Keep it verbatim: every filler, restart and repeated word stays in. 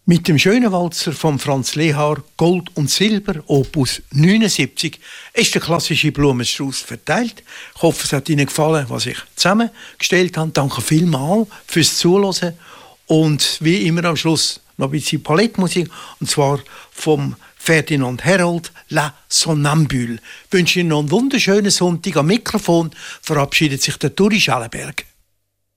Mit dem schönen Walzer von Franz Lehár, Gold und Silber, Opus neunundsiebzig, ist der klassische Blumenstrauß verteilt. Ich hoffe, es hat Ihnen gefallen, was ich zusammengestellt habe. Danke vielmals fürs Zuhören. Und wie immer am Schluss noch ein bisschen Palettmusik, und zwar vom Ferdinand Herold, La Sonnambule. Ich wünsche Ihnen noch einen wunderschönen Sonntag. Am Mikrofon verabschiedet sich der Turi Schellenberg.